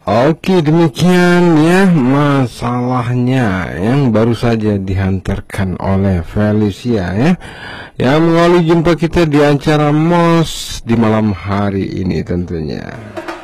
Oke, demikian ya masalahnya yang baru saja dihantarkan oleh Felicia ya, yang mengawali jumpa kita di acara MOS di malam hari ini tentunya.